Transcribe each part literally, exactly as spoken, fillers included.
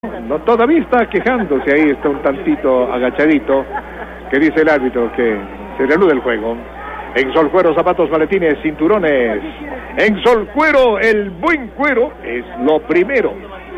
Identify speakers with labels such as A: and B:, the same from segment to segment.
A: No, todavía está quejándose, ahí está un tantito agachadito, que dice el árbitro que se reanude el juego. En Sol Cuero, zapatos, maletines, cinturones. En Sol Cuero, el buen cuero es lo primero.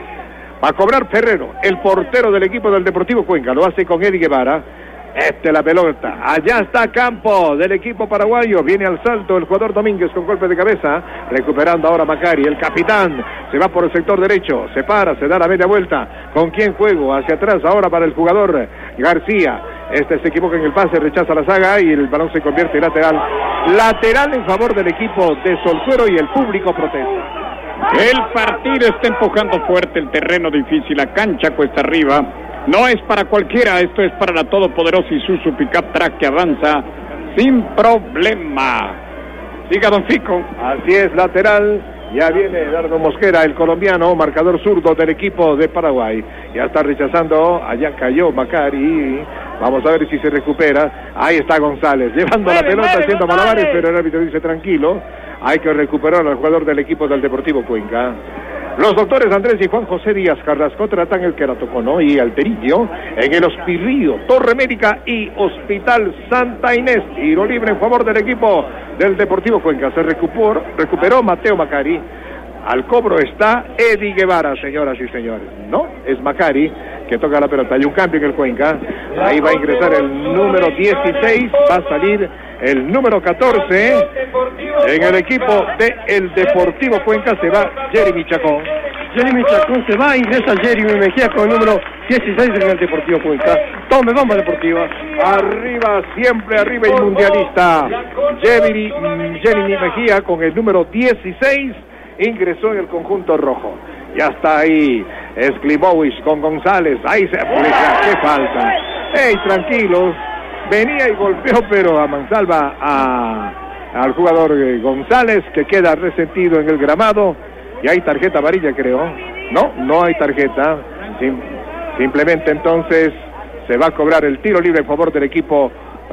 A: Va a cobrar Ferrero, el portero del equipo del Deportivo Cuenca, lo hace con Eddie Guevara. Este la pelota, allá está Campo del equipo paraguayo, viene al salto el jugador Domínguez con golpe de cabeza, recuperando ahora Macari, el capitán, se va por el sector derecho, se para, se da la media vuelta, ¿con quién juego? Hacia atrás ahora para el jugador García, este se equivoca en el pase, rechaza la saga y el balón se convierte en lateral, lateral en favor del equipo de Sol Cuero y el público protesta.
B: El partido está empujando fuerte el terreno difícil, la cancha cuesta arriba. No es para cualquiera, esto es para la todopoderosa Isuzu Pickup Track que avanza sin problema. Siga, don Fico.
A: Así es, lateral. Ya viene Eduardo Mosquera, el colombiano, marcador zurdo del equipo de Paraguay. Ya está rechazando, allá cayó Macari. Vamos a ver si se recupera. Ahí está González, llevando muere, la pelota, muere, haciendo González. Malabares, pero el árbitro dice tranquilo. Hay que recuperar al jugador del equipo del Deportivo Cuenca. Los doctores Andrés y Juan José Díaz Carrasco tratan el queratocono y alterillo en el Hospirrío, Torre Médica y Hospital Santa Inés. Tiro libre en favor del equipo del Deportivo Cuenca. Se recuperó, recuperó Mateo Macari. Al cobro está Eddie Guevara, señoras y señores. No, es Macari que toca la pelota. Hay un cambio en el Cuenca. Ahí va a ingresar el número dieciséis. Va a salir el número catorce. En el equipo del Deportivo Cuenca se va Jeremy Chacón.
C: Jeremy Chacón se va, ingresa Jeremy Mejía con el número dieciséis en el Deportivo Cuenca. Tome, bomba deportiva.
A: Arriba, siempre arriba y mundialista. Jeremy, Jeremy Mejía con el número dieciséis. Ingresó en el conjunto rojo. Ya está ahí Esclibowicz con González. Ahí se aplica. ¡Qué falta! ¡Ey, tranquilos! Venía y golpeó, pero a mansalva a, al jugador González, que queda resentido en el gramado. Y hay tarjeta amarilla, creo. No, no hay tarjeta. Sim, simplemente entonces se va a cobrar el tiro libre en favor del equipo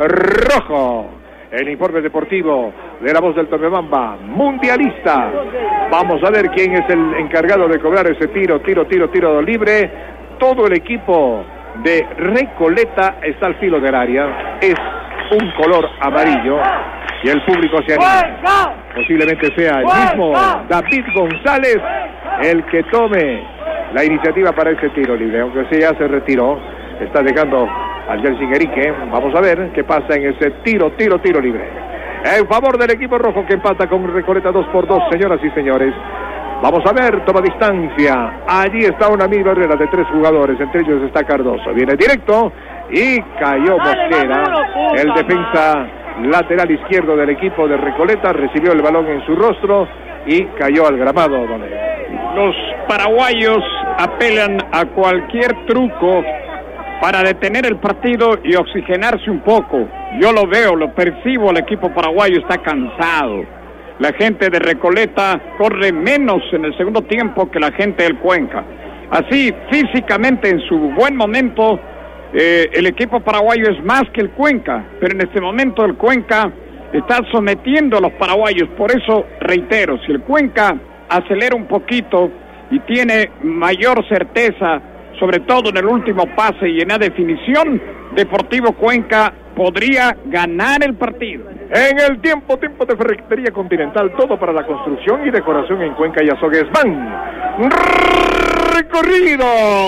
A: rojo. El informe deportivo de la voz del Tomebamba, mundialista. Vamos a ver quién es el encargado de cobrar ese tiro, tiro, tiro, tiro libre. Todo el equipo de Recoleta está al filo del área. Es un color amarillo y el público se anima. Posiblemente sea el mismo David González el que tome la iniciativa para ese tiro libre, aunque sí ya se retiró. Está dejando al Yeltsin Erique. Vamos a ver qué pasa en ese tiro, tiro, tiro libre. En favor del equipo rojo que empata con Recoleta dos por dos, señoras y señores. Vamos a ver, toma distancia. Allí está una mil barrera de tres jugadores, entre ellos está Cardoso. Viene directo y cayó Mosquera. El defensa lateral izquierdo del equipo de Recoleta recibió el balón en su rostro y cayó al gramado. Donde
B: los paraguayos apelan a cualquier truco para detener el partido y oxigenarse un poco. Yo lo veo, lo percibo, el equipo paraguayo está cansado. La gente de Recoleta corre menos en el segundo tiempo que la gente del Cuenca. Así, físicamente, en su buen momento, eh, el equipo paraguayo es más que el Cuenca, pero en este momento el Cuenca está sometiendo a los paraguayos. Por eso, reitero, si el Cuenca acelera un poquito y tiene mayor certeza, sobre todo en el último pase y en la definición, Deportivo Cuenca podría ganar el partido.
A: En el tiempo, tiempo de Ferretería Continental, todo para la construcción y decoración en Cuenca y Azogues. ¡Van! ¡Recorrido!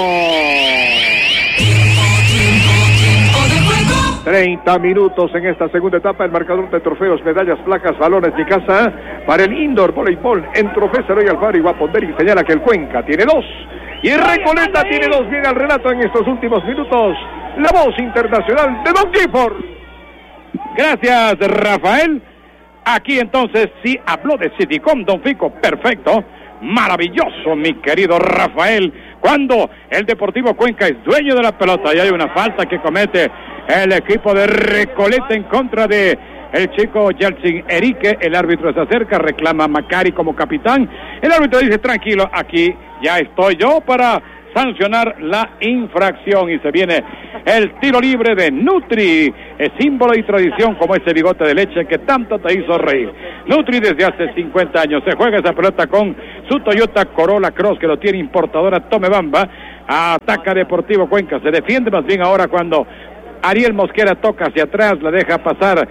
A: treinta minutos en esta segunda etapa, el marcador de trofeos, medallas, placas, balones de casa para el indoor voleibol en Trofeo Roy Alfaro y va a poner y señala que el Cuenca tiene dos. Y Recoleta tiene dos. Viene al relato en estos últimos minutos la voz internacional de Don Gifford.
D: Gracias, Rafael. Aquí entonces sí habló de Citycom, Don Fico. Perfecto, maravilloso, mi querido Rafael. Cuando el Deportivo Cuenca es dueño de la pelota y hay una falta que comete el equipo de Recoleta en contra de el chico Yeltsin Erique, el árbitro se acerca, reclama a Macari como capitán. El árbitro dice, tranquilo, aquí ya estoy yo para sancionar la infracción y se viene el tiro libre de Nutri, es símbolo y tradición como ese bigote de leche que tanto te hizo reír. Nutri desde hace cincuenta años se juega esa pelota con su Toyota Corolla Cross que lo tiene importadora Tomebamba. Ataca Deportivo Cuenca, se defiende más bien ahora cuando Ariel Mosquera toca hacia atrás, la deja pasar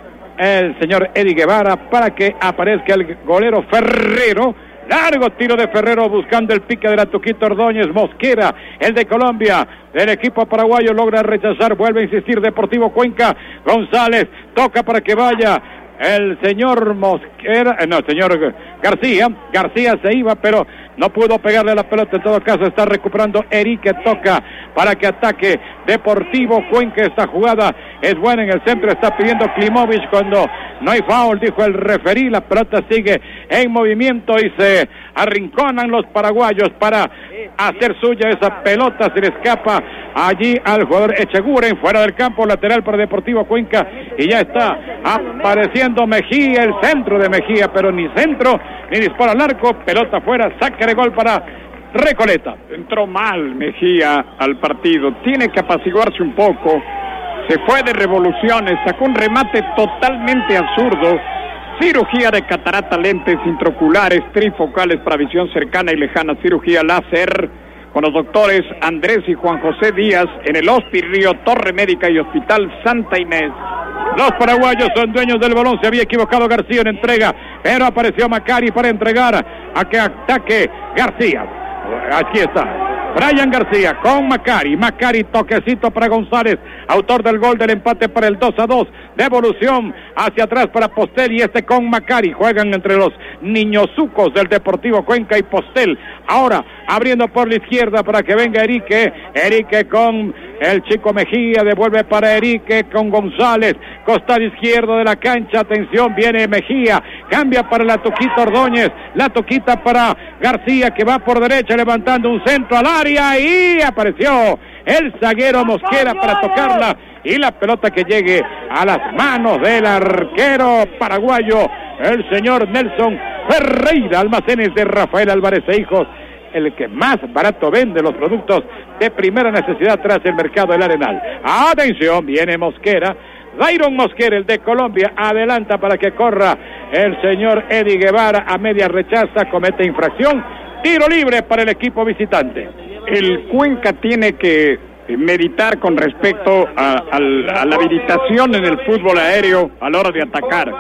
D: el señor Eddie Guevara para que aparezca el golero Ferrero. Largo tiro de Ferrero buscando el pique de la Tuquito Ordóñez. Mosquera, el de Colombia, del equipo paraguayo, logra rechazar, vuelve a insistir Deportivo Cuenca. González toca para que vaya el señor Mosquera, eh, no, el señor García. García se iba, pero no pudo pegarle la pelota. En todo caso está recuperando Erique, toca para que ataque Deportivo Cuenca. Esta jugada es buena en el centro, está pidiendo Klimovic cuando no hay foul, dijo el referí. La pelota sigue en movimiento y se arrinconan los paraguayos para hacer suya esa pelota. Se le escapa allí al jugador Echeguren, fuera del campo, lateral para Deportivo Cuenca, y ya está apareciendo Mejía, el centro de Mejía, pero ni centro ni disparo al arco. Pelota fuera, saque de gol para Recoleta.
B: Entró mal Mejía al partido, tiene que apaciguarse un poco. Se fue de revoluciones, sacó un remate totalmente absurdo. Cirugía de catarata, lentes intraoculares, trifocales para visión cercana y lejana, cirugía láser con los doctores Andrés y Juan José Díaz en el Hospital Río, Torre Médica y Hospital Santa Inés.
D: Los paraguayos son dueños del balón, se había equivocado García en entrega, pero apareció Macari para entregar a que ataque García. Aquí está Brian García con Macari. Macari, toquecito para González, autor del gol del empate para el dos a dos. Devolución hacia atrás para Postel y este con Macari. Juegan entre los niñozucos del Deportivo Cuenca y Postel. Ahora abriendo por la izquierda para que venga Erique. Erique con el chico Mejía, devuelve para Erique con González. Costado izquierdo de la cancha, atención, viene Mejía. Cambia para la Tuquita Ordóñez. La Tuquita para García que va por derecha levantando un centro al área y apareció el zaguero Mosquera para tocarla y la pelota que llegue a las manos del arquero paraguayo, el señor Nelson Ferreira. Almacenes de Rafael Álvarez e Hijos, el que más barato vende los productos de primera necesidad tras el mercado del Arenal. Atención, viene Mosquera. Dairon Mosquera, el de Colombia, adelanta para que corra el señor Eddie Guevara, a media rechaza, comete infracción. Tiro libre para el equipo visitante.
B: El Cuenca tiene que meditar con respecto a, a, a la habilitación en el fútbol aéreo a la hora de atacar.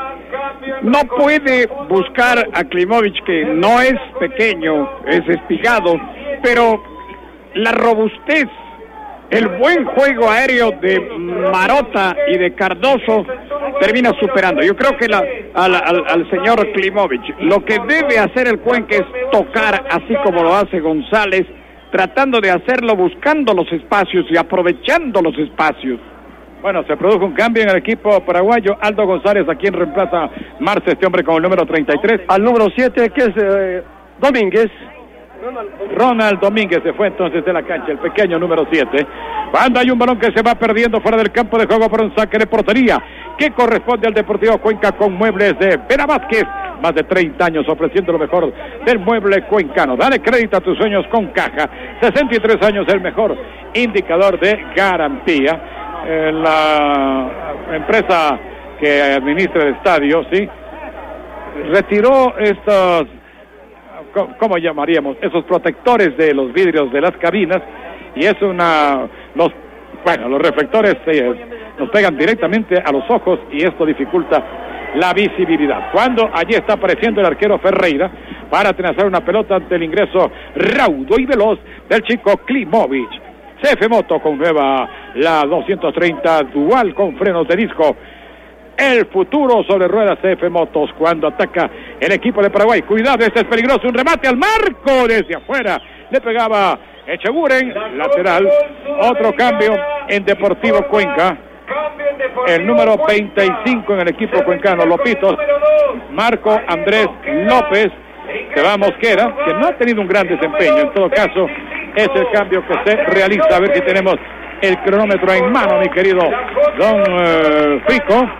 B: No puede buscar a Klimovic, que no es pequeño, es espigado, pero la robustez, el buen juego aéreo de Marota y de Cardoso termina superando. Yo creo que la, al, al, al señor Klimovic, lo que debe hacer el Cuenca es tocar así como lo hace González, tratando de hacerlo buscando los espacios y aprovechando los espacios.
D: Bueno, se produjo un cambio en el equipo paraguayo. Aldo González, a quien reemplaza Marce, este hombre con el número treinta y tres.
C: Al número siete, que es eh, Domínguez.
D: Ronald Domínguez se fue entonces de la cancha, el pequeño número siete. Cuando hay un balón que se va perdiendo fuera del campo de juego para un saque de portería que corresponde al Deportivo Cuenca con muebles de Vera Vázquez. Más de treinta años ofreciendo lo mejor del mueble cuencano. Dale crédito a tus sueños con Caja. sesenta y tres años, el mejor indicador de garantía. Eh, la empresa que administra el estadio, ¿sí?, retiró estos, ¿cómo llamaríamos? Esos protectores de los vidrios de las cabinas, y es una, los, bueno, los reflectores eh, nos pegan directamente a los ojos y esto dificulta la visibilidad. Cuando allí está apareciendo el arquero Ferreira para trazar una pelota ante el ingreso raudo y veloz del chico Klimovic. C F Moto con nueva la doscientos treinta dual con frenos de disco. El futuro sobre ruedas C F Motos cuando ataca el equipo de Paraguay. Cuidado, este es peligroso, un remate al marco desde afuera. Le pegaba Echeguren, lateral. Otro cambio en Deportivo Cuenca. El número veinticinco en el equipo cuencano, Lopitos. Marco Andrés López. Se va Mosquera, que no ha tenido un gran desempeño. En todo caso, es el cambio que se realiza. A ver si tenemos el cronómetro en mano, mi querido don uh, Fico.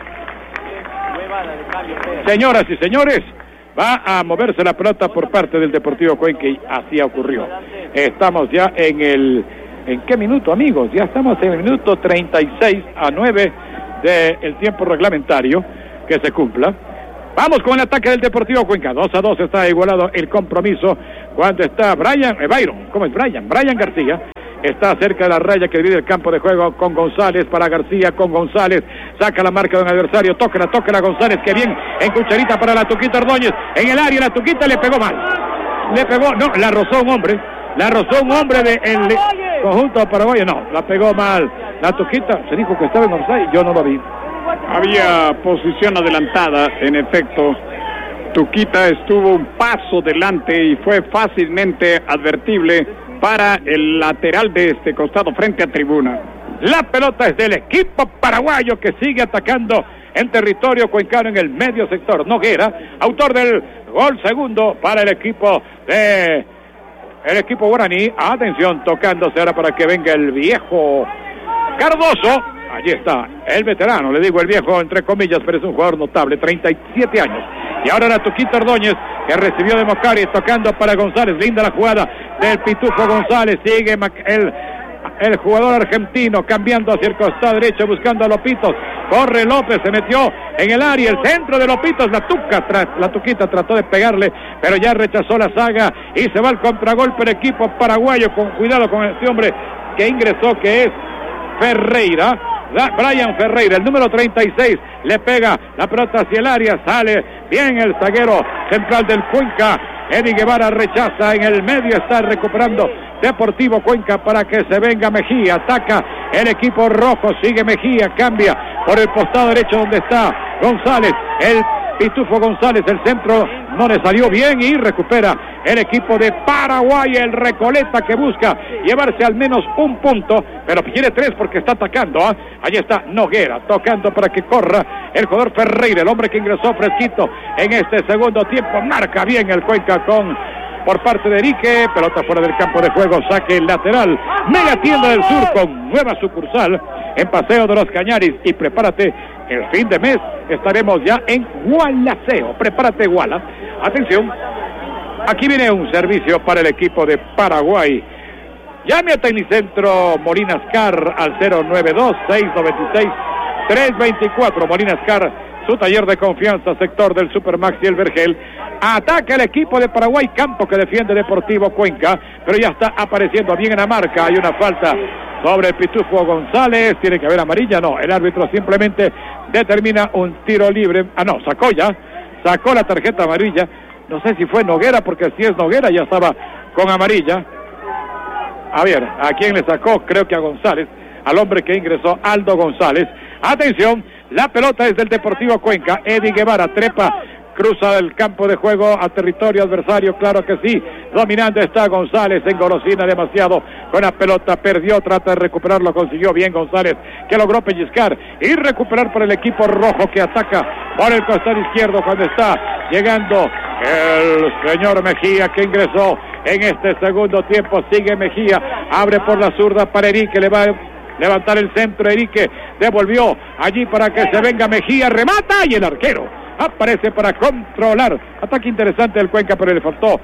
D: Señoras y señores, va a moverse la pelota por parte del Deportivo Cuenca y así ocurrió. Estamos ya en el... ¿En qué minuto, amigos? Ya estamos en el minuto treinta y seis a nueve del tiempo reglamentario que se cumpla. Vamos con el ataque del Deportivo Cuenca. dos a dos está igualado el compromiso cuando está Brian, eh, Byron, ¿cómo es Brian? Brian García. Está cerca de la raya que divide el campo de juego con González para García, con González, saca la marca de un adversario, tóquela, tóquela González, que bien, en cucharita para la Tuquita Ordóñez, en el área la Tuquita le pegó mal, le pegó, no, la rozó un hombre, la rozó un hombre del de conjunto paraguayo, no, la pegó mal, la Tuquita, se dijo que estaba en offside, yo no lo vi.
B: Había posición adelantada, en efecto, Tuquita estuvo un paso delante y fue fácilmente advertible para el lateral de este costado frente a tribuna.
D: La pelota es del equipo paraguayo que sigue atacando en territorio cuencano en el medio sector. Noguera, autor del gol segundo para el equipo de el equipo guaraní. Atención, tocándose ahora para que venga el viejo Cardoso. Allí está, el veterano, le digo el viejo entre comillas, pero es un jugador notable, treinta y siete años. Y ahora la Tuquita Ordóñez, que recibió de Moscari, tocando para González. Linda la jugada del Pitufo González. Sigue el, el jugador argentino cambiando hacia el costado derecho, buscando a Lopitos. Corre López, se metió en el área, el centro de Lopitos. La Tuca, la Tuquita trató de pegarle, pero ya rechazó la saga y se va al contragolpe el equipo paraguayo. Con cuidado con este hombre que ingresó, que es Ferreira. Brian Ferreira, el número treinta y seis, le pega la pelota hacia el área, sale bien el zaguero central del Cuenca. Eddie Guevara rechaza, en el medio está recuperando Deportivo Cuenca para que se venga Mejía. Ataca el equipo rojo, sigue Mejía, cambia por el costado derecho donde está González, el Pitufo González, el centro no le salió bien y recupera el equipo de Paraguay, el Recoleta, que busca llevarse al menos un punto, pero quiere tres porque está atacando. ¿eh? Allí está Noguera, tocando para que corra el jugador Ferreira, el hombre que ingresó fresquito en este segundo tiempo. Marca bien el Cuenca con por parte de Erique, pelota fuera del campo de juego, saque lateral. Mega Tienda del Sur con nueva sucursal en Paseo de los Cañaris. Y prepárate, el fin de mes estaremos ya en Gualaceo. Prepárate, Guala. Atención, aquí viene un servicio para el equipo de Paraguay. Llame a Tecnicentro Morinascar al cero nueve dos, seis nueve seis, tres dos cuatro. Morinascar, su taller de confianza, sector del Supermax y el Vergel. Ataca el equipo de Paraguay, campo que defiende Deportivo Cuenca, pero ya está apareciendo bien en la marca. Hay una falta sobre el Pitufo González, tiene que haber amarilla, no, el árbitro simplemente determina un tiro libre. Ah, no, sacó ya, sacó la tarjeta amarilla. No sé si fue Noguera, porque si es Noguera ya estaba con amarilla. A ver, ¿a quién le sacó? Creo que a González, al hombre que ingresó, Aldo González. Atención, la pelota es del Deportivo Cuenca. Eddie Guevara trepa, cruza el campo de juego a territorio adversario, claro que sí. Dominando está González, engolosina demasiado con la pelota, perdió, trata de recuperarlo, consiguió bien González, que logró pellizcar y recuperar por el equipo rojo que ataca por el costado izquierdo cuando está llegando el señor Mejía, que ingresó en este segundo tiempo. Sigue Mejía, abre por la zurda para Erique, le va a levantar el centro. Erique devolvió allí para que se venga Mejía, remata y el arquero aparece para controlar. Ataque interesante del Cuenca, pero le faltó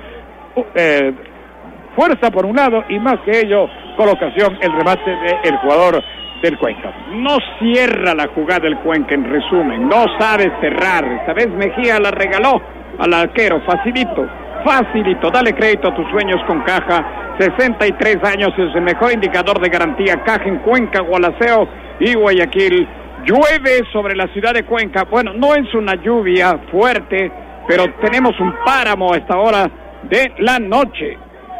D: eh, fuerza por un lado y más que ello colocación, el remate del jugador del Cuenca.
B: No cierra la jugada del Cuenca, en resumen, no sabe cerrar. Esta vez Mejía la regaló al arquero, facilito, facilito. Dale crédito a tus sueños con Caja. Sesenta y tres años es el mejor indicador de garantía. Caja en Cuenca, Gualaceo y Guayaquil. Llueve sobre la ciudad de Cuenca. Bueno, no es una lluvia fuerte, pero tenemos un páramo a esta hora de la noche.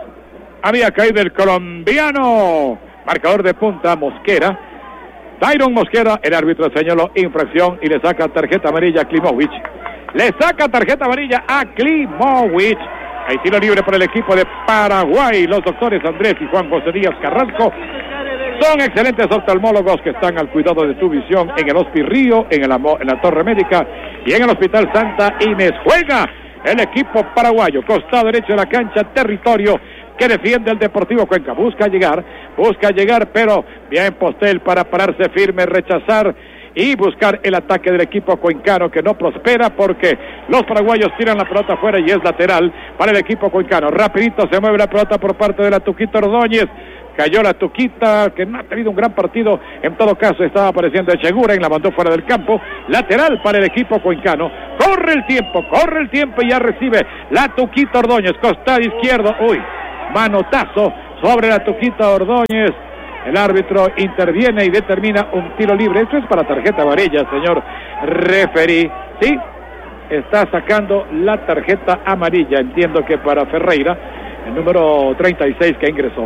D: Había caído el colombiano, marcador de punta, Mosquera. Tyron Mosquera, el árbitro señaló infracción y le saca tarjeta amarilla a Klimovic. Le saca tarjeta amarilla a Klimovic. Hay tiro libre para el equipo de Paraguay. Los doctores Andrés y Juan José Díaz Carrasco son excelentes oftalmólogos que están al cuidado de tu visión en el Hospi Río, en, el, en la Torre Médica y en el Hospital Santa Inés. Juega el equipo paraguayo, costado derecho de la cancha, territorio que defiende el Deportivo Cuenca. Busca llegar, busca llegar, pero bien Postel para pararse firme, rechazar y buscar el ataque del equipo cuencano, que no prospera porque los paraguayos tiran la pelota afuera y es lateral para el equipo cuencano. Rapidito se mueve la pelota por parte de la Tuquita Ordóñez. cayó la Tuquita, que no ha tenido un gran partido, en todo caso estaba apareciendo Echegura, y la mandó fuera del campo, lateral para el equipo cuencano. Corre el tiempo, corre el tiempo y ya recibe la Tuquita Ordóñez, costado izquierdo, uy, manotazo sobre la Tuquita Ordóñez. El árbitro interviene y determina un tiro libre. Esto es para tarjeta amarilla, señor referí. Sí, está sacando la tarjeta amarilla, entiendo que para Ferreira, el número treinta y seis que ingresó.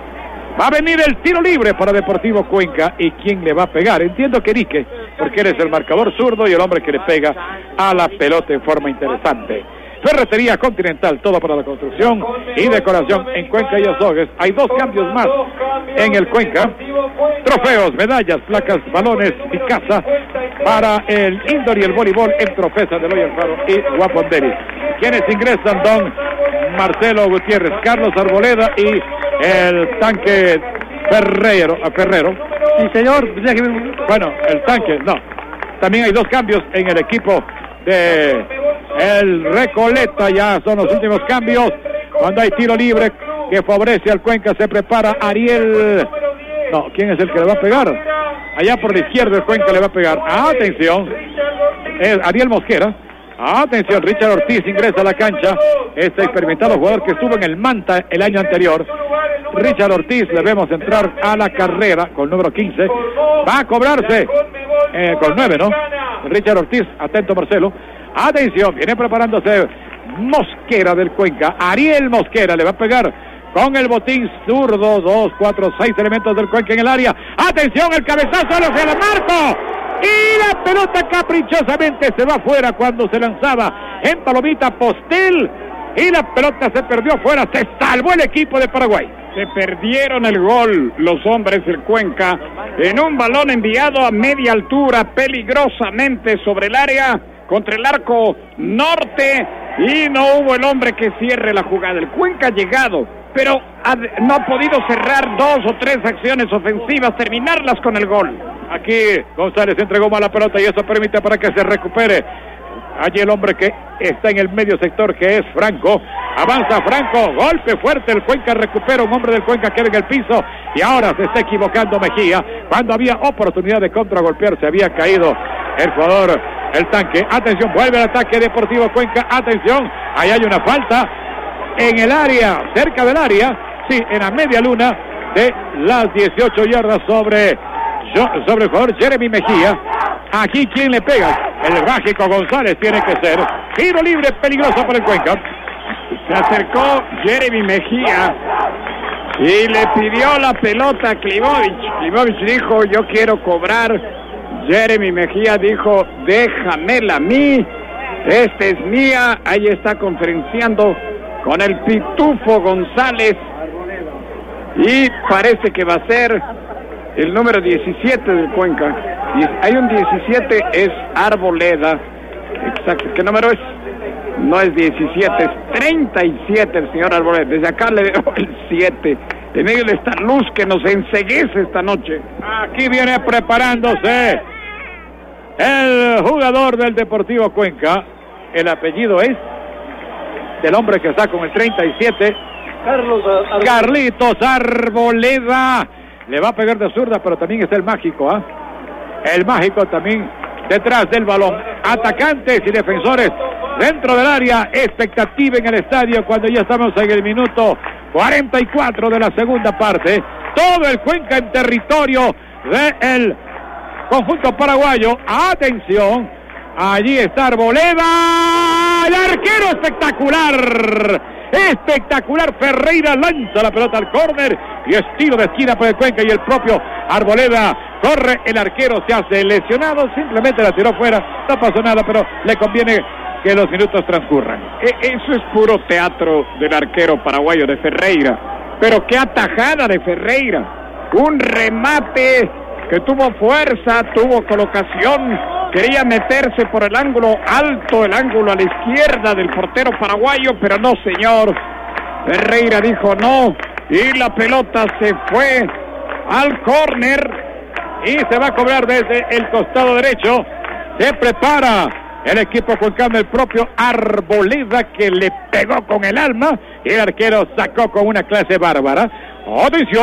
D: Va a venir el tiro libre para Deportivo Cuenca. ¿Y quién le va a pegar? Entiendo que Erique, porque eres el marcador zurdo y el hombre que le pega a la pelota en forma interesante. Ferretería Continental, todo para la construcción y decoración en Cuenca y Azogues. Hay dos cambios más en el Cuenca. Trofeos, medallas, placas, balones y casa para el indoor y el voleibol en Trofesa de Loy Alfaro y Guaponderi. Quienes ingresan: don Marcelo Gutiérrez, Carlos Arboleda y el tanque Ferrero. Ferrero.
C: Sí, señor.
D: Bueno, el tanque, no. También hay dos cambios en el equipo de el Recoleta, ya son los últimos cambios. Cuando hay tiro libre que favorece al Cuenca, se prepara Ariel. No, ¿quién es el que le va a pegar? Allá por la izquierda el Cuenca le va a pegar. Atención, es Ariel Mosquera. Atención, Richard Ortiz ingresa a la cancha. Este experimentado jugador que estuvo en el Manta el año anterior. Richard Ortiz, le vemos entrar a la carrera con número quince. Va a cobrarse eh, con nueve, ¿no? Richard Ortiz, atento Marcelo. Atención, viene preparándose Mosquera del Cuenca. Ariel Mosquera le va a pegar con el botín zurdo. Dos, cuatro, seis elementos del Cuenca en el área. Atención, el cabezazo hacia el marco. Y la pelota caprichosamente se va fuera cuando se lanzaba en palomita Postel. Y la pelota se perdió fuera. Se salvó el equipo de Paraguay.
B: Se perdieron el gol los hombres del Cuenca en un balón enviado a media altura peligrosamente sobre el área contra el arco norte y no hubo el hombre que cierre la jugada. El Cuenca ha llegado, pero ha, no ha podido cerrar dos o tres acciones ofensivas, terminarlas con el gol.
D: Aquí González entregó mala pelota y eso permite para que se recupere. Allí el hombre que está en el medio sector, que es Franco. Avanza Franco, golpe fuerte, el Cuenca recupera, un hombre del Cuenca queda en el piso y ahora se está equivocando Mejía. Cuando había oportunidad de contragolpearse había caído el jugador, el tanque. Atención, vuelve el ataque Deportivo Cuenca, atención, ahí hay una falta en el área, cerca del área, sí, en la media luna de las dieciocho yardas sobre, sobre el jugador Jeremy Mejía. Aquí ¿quién le pega? El mágico González tiene que ser. Tiro libre peligroso para el Cuenca.
B: Se acercó Jeremy Mejía y le pidió la pelota a Klimovic. Klimovic dijo, yo quiero cobrar. Jeremy Mejía dijo, déjamela a mí, esta es mía. Ahí está conferenciando con el Pitufo González y parece que va a ser el número diecisiete del Cuenca. Hay un diecisiete, es Arboleda. Exacto, ¿qué número es? No es diecisiete, es treinta y siete el señor Arboleda. Desde acá le veo el siete. En medio de esta luz que nos enceguece esta noche.
D: Aquí viene preparándose el jugador del Deportivo Cuenca. El apellido es del hombre que está con el treinta y siete.
C: Carlos Ar
D: Carlitos Arboleda. Le va a pegar de zurda, pero también está el mágico, ¿ah? ¿eh? El mágico también detrás del balón. Atacantes y defensores dentro del área. Expectativa en el estadio cuando ya estamos en el minuto cuarenta y cuatro de la segunda parte. Todo el Cuenca en territorio del conjunto paraguayo. Atención, allí está Arboleda. El arquero espectacular. Espectacular, Ferreira lanza la pelota al córner y estilo de esquina para el Cuenca y el propio Arboleda corre, el arquero se hace lesionado, simplemente la tiró fuera, no pasó nada, pero le conviene que los minutos transcurran.
B: Eso es puro teatro del arquero paraguayo de Ferreira, pero qué atajada de Ferreira, un remate que tuvo fuerza, tuvo colocación, quería meterse por el ángulo alto, el ángulo a la izquierda del portero paraguayo, pero no señor, Ferreira dijo no, y la pelota se fue al córner, y se va a cobrar desde el costado derecho, se prepara el equipo cuencano, el propio Arboleda que le pegó con el alma, y el arquero sacó con una clase bárbara. Atención,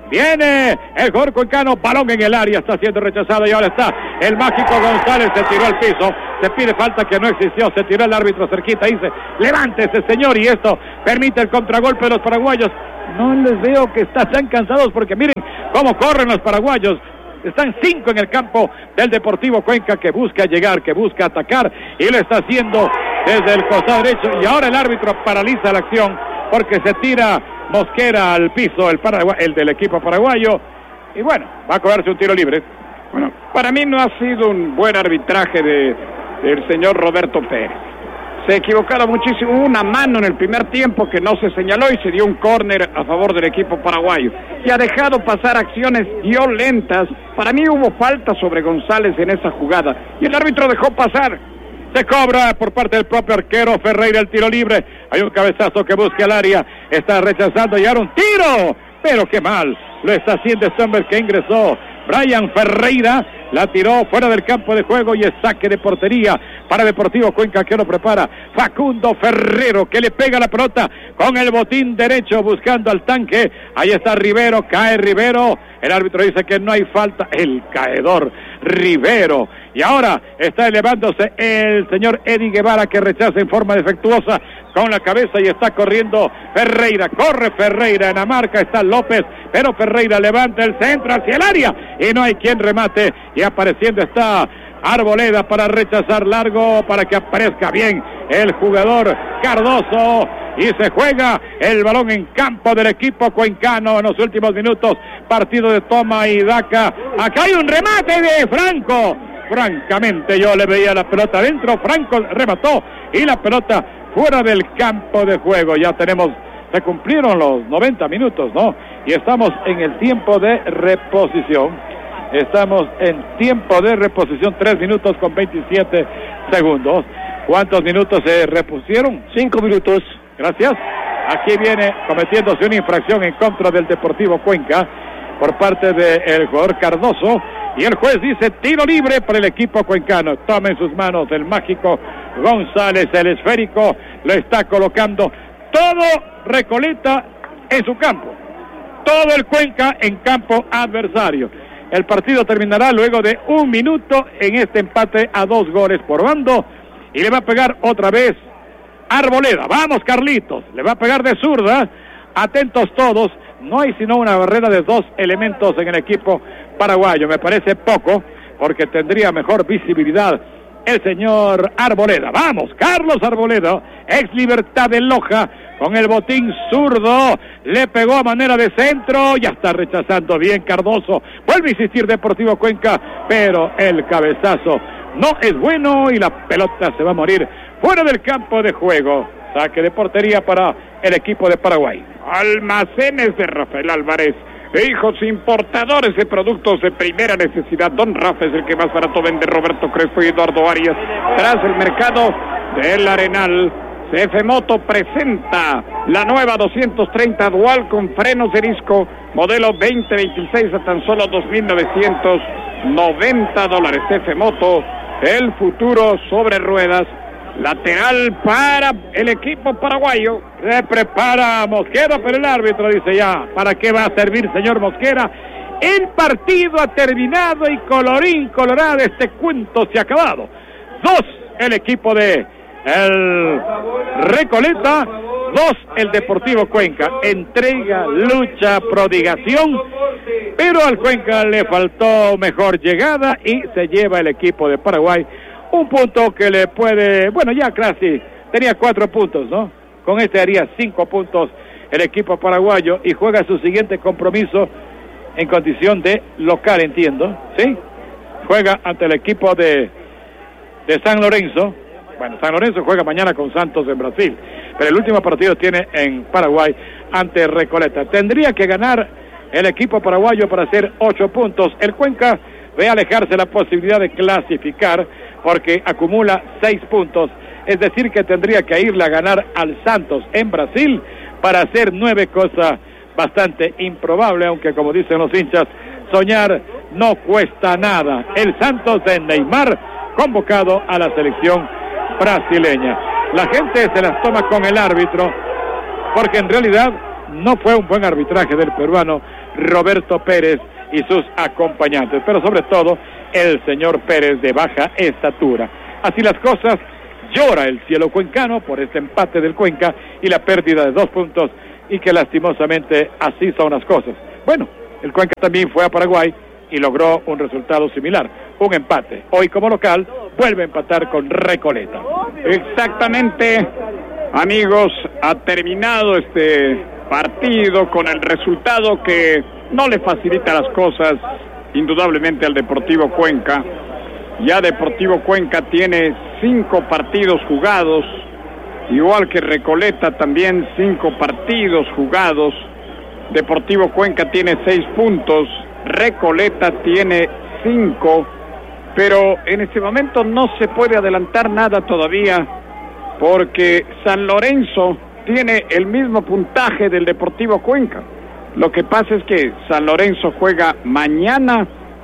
D: Viene el jugador cuencano, balón en el área, está siendo rechazado y ahora está el mágico González, se tiró al piso, se pide falta que no existió, se tiró el árbitro cerquita, dice, levántese señor, y esto permite el contragolpe de los paraguayos. No les veo que están tan cansados porque miren cómo corren los paraguayos. Están cinco en el campo del Deportivo Cuenca, que busca llegar, que busca atacar, y lo está haciendo desde el costado derecho, y ahora el árbitro paraliza la acción porque se tira Mosquera al piso, el, Paragu- el del equipo paraguayo, y bueno, va a cobrarse un tiro libre.
B: Bueno, para mí no ha sido un buen arbitraje de, del señor Roberto Pérez. Se equivocaron muchísimo, hubo una mano en el primer tiempo que no se señaló y se dio un córner a favor del equipo paraguayo. Y ha dejado pasar acciones violentas. Para mí hubo falta sobre González en esa jugada y el árbitro dejó pasar.
D: Se cobra por parte del propio arquero Ferreira el tiro libre. Hay un cabezazo que busca el área. Está rechazando y ahora un tiro. Pero qué mal lo está haciendo este hombre que ingresó. Brian Ferreira la tiró fuera del campo de juego y es saque de portería para Deportivo Cuenca, que lo prepara Facundo Ferrero, que le pega la pelota con el botín derecho buscando al tanque. Ahí está Rivero, cae Rivero. El árbitro dice que no hay falta. El caedor Rivero. Y ahora está elevándose el señor Eddie Guevara, que rechaza en forma defectuosa con la cabeza y está corriendo Ferreira. Corre Ferreira, en la marca está López, pero Ferreira levanta el centro hacia el área y no hay quien remate. Y apareciendo está Arboleda para rechazar largo, para que aparezca bien el jugador Cardoso. Y se juega el balón en campo del equipo cuencano en los últimos minutos. Partido de toma y daca. Acá hay un remate de Franco. Francamente yo le veía la pelota adentro. Franco remató y la pelota fuera del campo de juego. Ya tenemos, se cumplieron los noventa minutos, ¿no? Y estamos en el tiempo de reposición. Estamos en tiempo de reposición, tres minutos con veintisiete segundos. ¿Cuántos minutos se repusieron?
C: Cinco minutos.
D: Gracias. Aquí viene cometiéndose una infracción en contra del Deportivo Cuenca por parte del jugador Cardoso. Y el juez dice tiro libre para el equipo cuencano. Toma en sus manos el mágico González, el esférico, lo está colocando todo Recoleta en su campo. Todo el Cuenca en campo adversario. El partido terminará luego de un minuto en este empate a dos goles por bando. Y le va a pegar otra vez Arboleda. Vamos, Carlitos. Le va a pegar de zurda. Atentos todos. No hay sino una barrera de dos elementos en el equipo paraguayo. Me parece poco, porque tendría mejor visibilidad el señor Arboleda. Vamos, Carlos Arboleda, ex Libertad de Loja, con el botín zurdo. Le pegó a manera de centro. Ya está rechazando bien Cardoso. Vuelve a insistir Deportivo Cuenca, pero el cabezazo no es bueno y la pelota se va a morir fuera del campo de juego. Saque de portería para el equipo de Paraguay.
B: Almacenes de Rafael Álvarez, hijos importadores de productos de primera necesidad. Don Rafa es el que más barato vende. Roberto Crespo y Eduardo Arias. Tras el mercado del Arenal, C F Moto presenta la nueva doscientos treinta Dual con frenos de disco, modelo veinte veintiséis a tan solo dos mil novecientos noventa dólares. C F Moto, el futuro sobre ruedas. Lateral para el equipo paraguayo.
D: Se prepara Mosquera, pero el árbitro dice ya, ¿para qué va a servir, señor Mosquera? El partido ha terminado y colorín colorado, este cuento se ha acabado. Dos, el equipo de el Recoleta, dos, el Deportivo Cuenca. Entrega, lucha, prodigación, pero al Cuenca le faltó mejor llegada y se lleva el equipo de Paraguay un punto que le puede, bueno, ya casi tenía cuatro puntos, ¿no? Con este haría cinco puntos el equipo paraguayo y juega su siguiente compromiso en condición de local, entiendo, ¿sí? Juega ante el equipo de, de San Lorenzo. Bueno, San Lorenzo juega mañana con Santos en Brasil, pero el último partido tiene en Paraguay ante Recoleta. Tendría que ganar el equipo paraguayo para hacer ocho puntos. El Cuenca ve alejarse la posibilidad de clasificar porque acumula seis puntos, es decir que tendría que irle a ganar al Santos en Brasil para hacer nueve, cosa bastante improbable, aunque como dicen los hinchas, soñar no cuesta nada. El Santos de Neymar convocado a la selección brasileña. La gente se las toma con el árbitro porque en realidad no fue un buen arbitraje del peruano Roberto Pérez y sus acompañantes, pero sobre todo el señor Pérez de baja estatura. Así las cosas, llora el cielo cuencano por este empate del Cuenca y la pérdida de dos puntos, y que lastimosamente así son las cosas. Bueno, el Cuenca también fue a Paraguay y logró un resultado similar, un empate. Hoy como local vuelve a empatar con Recoleta.
B: Exactamente, amigos, ha terminado este partido con el resultado que no le facilita las cosas indudablemente al Deportivo Cuenca. Ya Deportivo Cuenca tiene cinco partidos jugados, igual que Recoleta también cinco partidos jugados. Deportivo Cuenca tiene seis puntos, Recoleta tiene cinco, pero en este momento no se puede adelantar nada todavía, porque San Lorenzo tiene el mismo puntaje del Deportivo Cuenca. Lo que pasa es que San Lorenzo juega mañana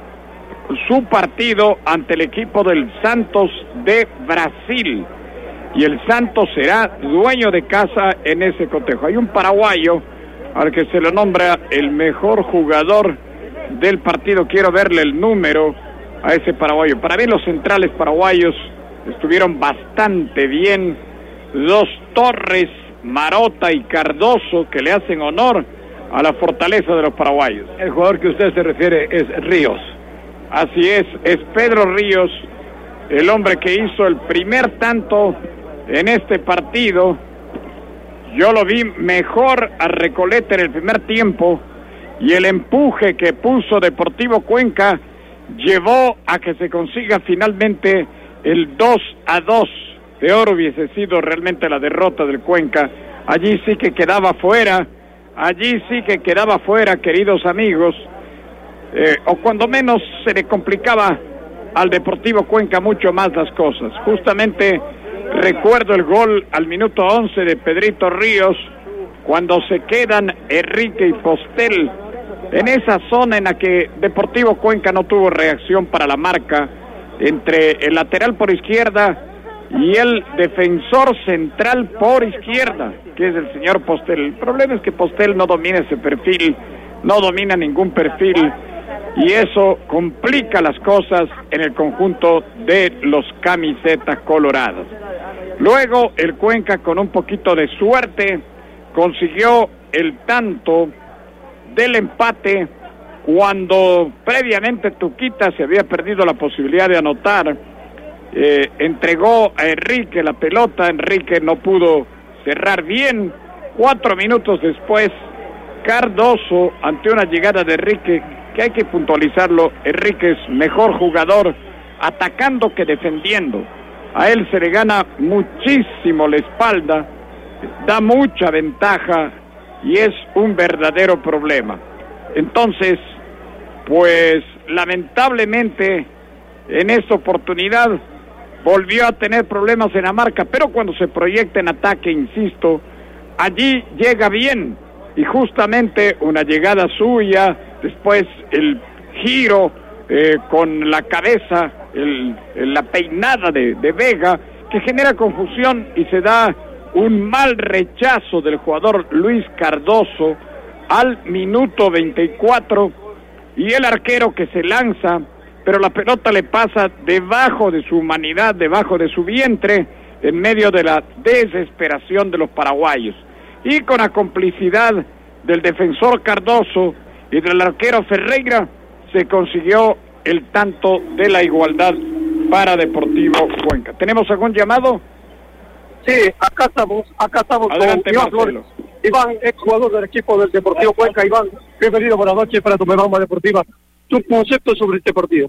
B: su partido ante el equipo del Santos de Brasil, y el Santos será dueño de casa en ese cotejo. Hay un paraguayo al que se le nombra el mejor jugador del partido. Quiero verle el número a ese paraguayo. Para mí los centrales paraguayos estuvieron bastante bien. Dos Torres, Marota y Cardoso, que le hacen honor a la fortaleza de los paraguayos.
C: El jugador que usted se refiere es Ríos.
B: Así es, es Pedro Ríos, el hombre que hizo el primer tanto en este partido. Yo lo vi mejor a Recoleta en el primer tiempo, y el empuje que puso Deportivo Cuenca llevó a que se consiga finalmente el dos a dos. Peor hubiese sido realmente la derrota del Cuenca. Allí sí que quedaba fuera, allí sí que quedaba fuera, queridos amigos, eh, o cuando menos se le complicaba al Deportivo Cuenca mucho más las cosas. Justamente recuerdo el gol al minuto once de Pedrito Ríos, cuando se quedan Enrique y Postel en esa zona en la que Deportivo Cuenca no tuvo reacción para la marca, entre el lateral por izquierda y el defensor central por izquierda, que es el señor Postel. El problema es que Postel no domina ese perfil, no domina ningún perfil, y eso complica las cosas en el conjunto de los camisetas coloradas. Luego el Cuenca, con un poquito de suerte, consiguió el tanto del empate cuando previamente Tuquita se había perdido la posibilidad de anotar. Eh, entregó a Enrique la pelota, Enrique no pudo cerrar bien. Cuatro minutos después, Cardoso, ante una llegada de Enrique, que hay que puntualizarlo, Enrique es mejor jugador atacando que defendiendo. A él se le gana muchísimo la espalda, da mucha ventaja y es un verdadero problema. Entonces, pues lamentablemente en esta oportunidad volvió a tener problemas en la marca, pero cuando se proyecta en ataque, insisto, allí llega bien, y justamente una llegada suya, después el giro eh, con la cabeza, el, la peinada de, de Vega, que genera confusión y se da un mal rechazo del jugador Luis Cardoso al minuto veinticuatro, y el arquero que se lanza, pero la pelota le pasa debajo de su humanidad, debajo de su vientre, en medio de la desesperación de los paraguayos. Y con la complicidad del defensor Cardoso y del arquero Ferreira, se consiguió el tanto de la igualdad para Deportivo Cuenca. ¿Tenemos algún llamado?
C: Sí, acá estamos, acá estamos.
B: Adelante,
C: con Iván
B: Marcelo.
C: Flores. Iván, ex jugador del equipo del Deportivo Cuenca. Iván, bienvenido, buenas noches para tu programa deportiva. Tu concepto sobre este partido.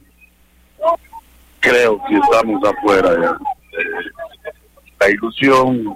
E: Creo que estamos afuera ya. Eh, la ilusión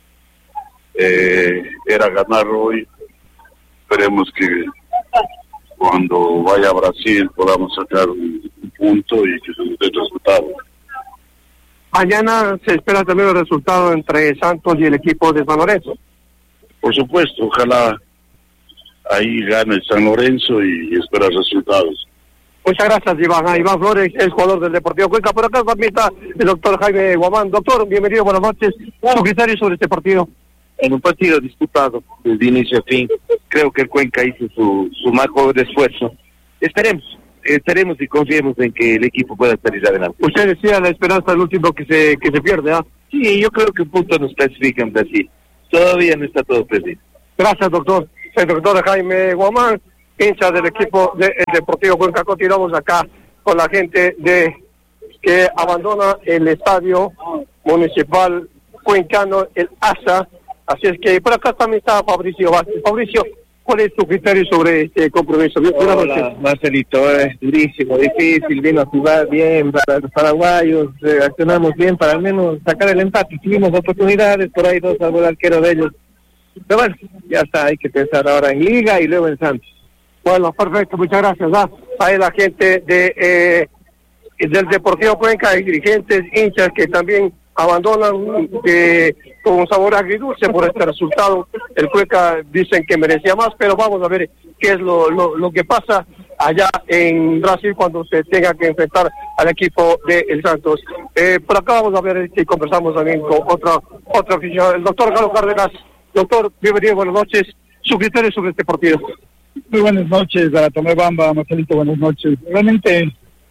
E: eh, era ganar hoy. Esperemos que cuando vaya a Brasil podamos sacar un, un punto y que se nos dé el resultado.
C: Mañana se espera también el resultado entre Santos y el equipo de San Lorenzo.
E: Por supuesto, ojalá ahí gane San Lorenzo y, y espera resultados.
C: Muchas gracias, Iván. Ah, Iván Flores, es jugador del Deportivo Cuenca. Por acá también está el doctor Jaime Guamán. Doctor, bienvenido, buenas noches. Su criterio sobre este partido.
F: en un partido disputado desde inicio a fin. Creo que el Cuenca hizo su, su mejor esfuerzo. Esperemos, esperemos y confiemos en que el equipo pueda salir adelante.
C: Usted decía la esperanza del último que se que se pierde, ¿ah?
F: Sí, yo creo que un punto nos clasifica en Brasil. Todavía no está todo perdido.
C: Gracias, doctor. El doctor Jaime Guamán, hincha del equipo del de Deportivo Cuenca. Continuamos acá con la gente de que abandona el estadio municipal cuencano, el A S A. Así es que por acá también está Fabricio Vázquez. Fabricio, ¿cuál es tu criterio sobre este compromiso?
F: Hola, Marcelito, es durísimo, difícil, vino a jugar bien para los paraguayos, reaccionamos bien para al menos sacar el empate. Tuvimos oportunidades, por ahí dos al arquero de ellos. Pero bueno, ya está, hay que pensar ahora en Liga y luego en Santos.
C: Bueno, perfecto, muchas gracias. ¿Ah? Hay la gente de eh, del Deportivo Cuenca, hay dirigentes, hinchas que también abandonan eh, con un sabor agridulce por este resultado. El Cuenca dicen que merecía más, pero vamos a ver qué es lo, lo, lo que pasa allá en Brasil cuando se tenga que enfrentar al equipo de El Santos. Eh, por acá vamos a ver si conversamos también con otra otra oficial, el doctor Galo Cárdenas. Doctor, bienvenido, buenas noches. Su criterio sobre este partido.
G: Muy buenas noches a Tomé Bamba, Marcelito, buenas noches. Realmente,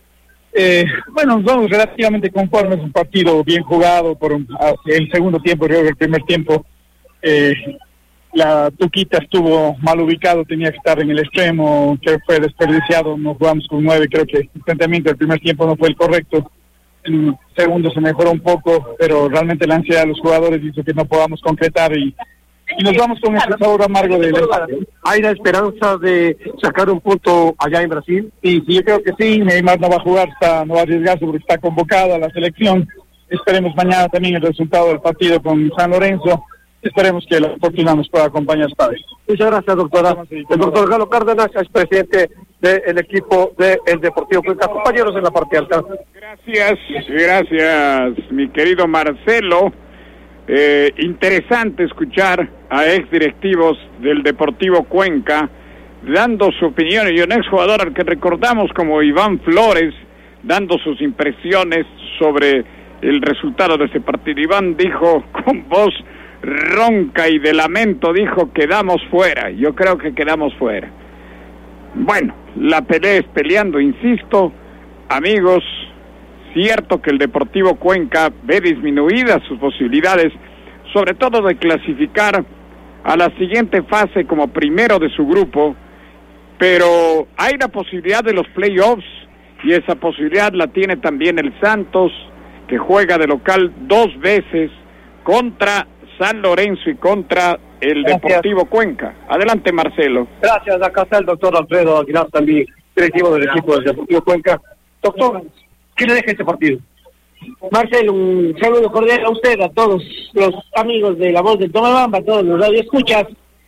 G: eh, bueno, somos relativamente conformes, un partido bien jugado por un, el segundo tiempo, creo que el primer tiempo. Eh, la Tuquita estuvo mal ubicado, tenía que estar en el extremo, que fue desperdiciado, no jugamos con nueve, creo que el planteamiento del primer tiempo no fue el correcto. En el segundo se mejoró un poco, pero realmente la ansiedad de los jugadores hizo que no podamos concretar y Y nos vamos con ese sabor amargo del empate.
C: ¿Hay la esperanza de sacar un punto allá en Brasil?
G: Sí, sí, yo creo que sí. Neymar no va a jugar, está, no va a arriesgarse porque está convocado a la selección. Esperemos mañana también el resultado del partido con San Lorenzo. Esperemos que la fortuna nos pueda acompañar esta vez.
C: Muchas gracias, doctora. El doctor Galo Cárdenas es presidente del equipo del Deportivo Cuenca. Compañeros en la parte alta.
B: Gracias, gracias, mi querido Marcelo. Eh, interesante escuchar a ex directivos del Deportivo Cuenca dando su opinión, y un ex jugador al que recordamos como Iván Flores dando sus impresiones sobre el resultado de ese partido. Iván dijo con voz ronca y de lamento, dijo: quedamos fuera. Yo creo que quedamos fuera. Bueno, la pelea es peleando, insisto, amigos. Cierto que el Deportivo Cuenca ve disminuidas sus posibilidades, sobre todo de clasificar a la siguiente fase como primero de su grupo, pero hay la posibilidad de los playoffs, y esa posibilidad la tiene también el Santos, que juega de local dos veces contra San Lorenzo y contra el Gracias. Deportivo Cuenca. Adelante, Marcelo.
C: Gracias, acá está el doctor Alfredo Aguilar, también directivo del equipo del Deportivo Cuenca. Doctor, ¿qué le deja este partido?
H: Marcelo, un saludo cordial a usted, a todos los amigos de La Voz del Tomabamba, a todos los radioescuchas.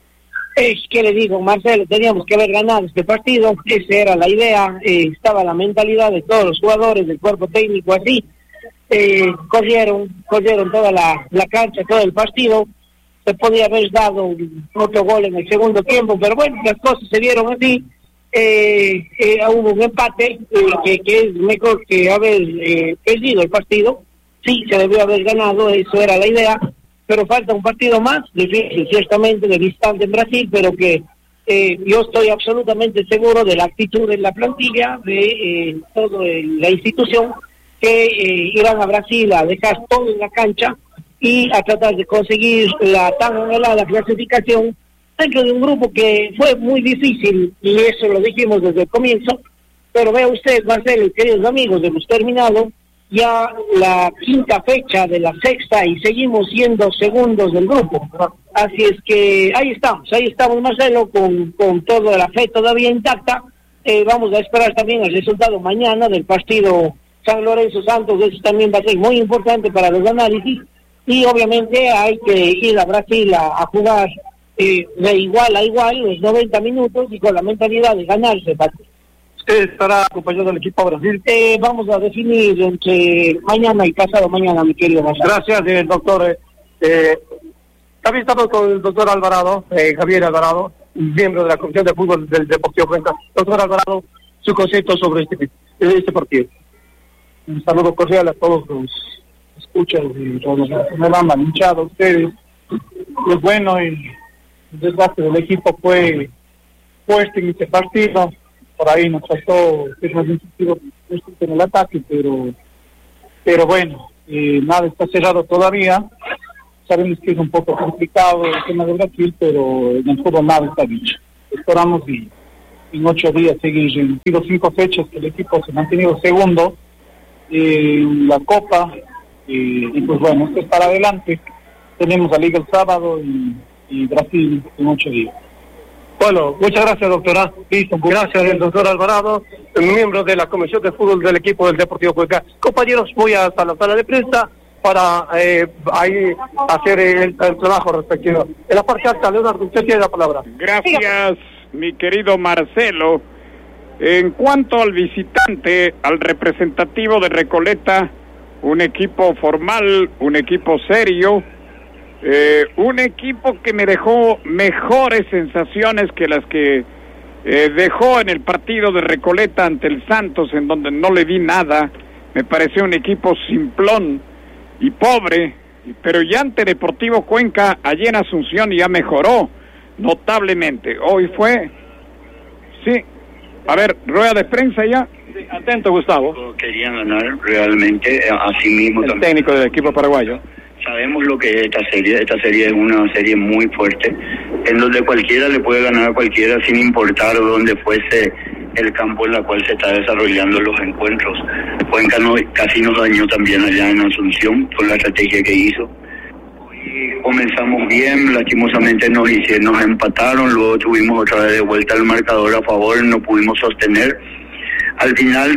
H: Es que le digo, Marcelo, teníamos que haber ganado este partido, esa era la idea, eh, estaba la mentalidad de todos los jugadores, del cuerpo técnico así, eh, corrieron, corrieron toda la, la cancha, todo el partido, se podía haber dado otro gol en el segundo tiempo, pero bueno, las cosas se dieron así. Eh, eh, hubo un empate eh, que, que es mejor que haber eh, perdido el partido. Sí, se debió haber ganado, eso era la idea, pero falta un partido más, difícil ciertamente, de distante en Brasil, pero que eh, yo estoy absolutamente seguro de la actitud de la plantilla, de eh, toda la institución, que eh, irán a Brasil a dejar todo en la cancha y a tratar de conseguir la tan anhelada clasificación dentro de un grupo que fue muy difícil, y eso lo dijimos desde el comienzo, pero vea usted, Marcelo y queridos amigos, hemos terminado ya la quinta fecha de la sexta y seguimos siendo segundos del grupo. Así es que ahí estamos, ahí estamos, Marcelo, con, con toda la fe todavía intacta. Eh, vamos a esperar también el resultado mañana del partido San Lorenzo Santos, eso también va a ser muy importante para los análisis, y obviamente hay que ir a Brasil a, a jugar Eh, de igual a igual los noventa minutos y con la mentalidad de ganarse.
C: ¿Usted estará acompañando al equipo a Brasil?
H: Eh, vamos a definir entre mañana y pasado mañana, mi querido Marcelo.
C: Gracias, eh, doctor. Eh, también estamos con el doctor Alvarado, eh, Javier Alvarado, miembro de la Comisión de Fútbol del Deportivo Cuenca. Doctor Alvarado, su concepto sobre este, este partido.
G: Un saludo cordial a todos los escuchas y todos los que me van hinchados a ustedes. pues bueno, el desgaste del equipo fue fuerte en este partido. Por ahí nos faltó ser más incisivo en el ataque, pero pero bueno, eh, nada está cerrado todavía. Sabemos que es un poco complicado el tema de Brasil, pero en el fútbol nada está dicho. Esperamos y en ocho días seguir en los cinco fechas que el equipo se ha mantenido segundo eh, en la Copa, eh, y pues bueno, esto es para adelante. Tenemos la Liga el sábado y, y Brasil en ocho días.
C: Bueno, muchas gracias, doctora. Listo, gracias, el doctor Alvarado, miembro de la Comisión de Fútbol del equipo del Deportivo Cuenca. Compañeros, voy hasta la sala de prensa para eh, ahí hacer el, el trabajo respectivo. En la parte alta, Leonardo, usted tiene la palabra.
B: Gracias, mi querido Marcelo. En cuanto al visitante, al representativo de Recoleta, un equipo formal, un equipo serio, eh, un equipo que me dejó mejores sensaciones que las que eh, dejó en el partido de Recoleta ante el Santos, en donde no le vi nada. Me pareció un equipo simplón y pobre, pero ya ante Deportivo Cuenca, allí en Asunción, ya mejoró notablemente. Hoy fue, sí, a ver, rueda de prensa ya.
I: Sí, atento, Gustavo.
J: Querían ganar realmente, así mismo
I: el
J: también.
I: Técnico del equipo paraguayo.
J: Sabemos lo que es esta serie. Esta serie es una serie muy fuerte, en donde cualquiera le puede ganar a cualquiera sin importar dónde fuese el campo en la cual se está desarrollando los encuentros. Cuenca no, casi nos dañó también allá en Asunción con la estrategia que hizo. Hoy comenzamos bien, lastimosamente nos hicieron, nos empataron, luego tuvimos otra vez de vuelta el marcador a favor, no pudimos sostener. Al final